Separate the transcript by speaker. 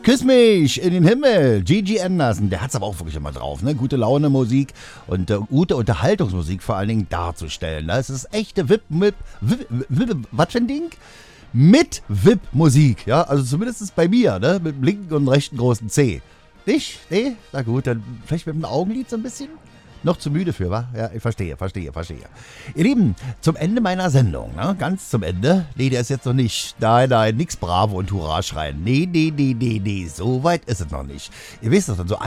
Speaker 1: Küss mich in den Himmel. Gigi Anderson, der hat's aber auch wirklich immer drauf, ne? Gute Laune Musik und gute Unterhaltungsmusik vor allen Dingen darzustellen. Das ist echte was für ein Ding? Mit VIP-Musik, ja? Also zumindest bei mir, ne? Mit dem linken und rechten großen C. Nicht? Nee? Na gut, dann vielleicht mit dem Augenlid so ein bisschen? Noch zu müde für, wa? Ja, ich verstehe. Ihr Lieben, zum Ende meiner Sendung, ne? Ganz zum Ende. Nee, der ist jetzt noch nicht. Nein, nix Bravo und Hurra schreien. Nee, so weit ist es noch nicht. Ihr wisst das dann so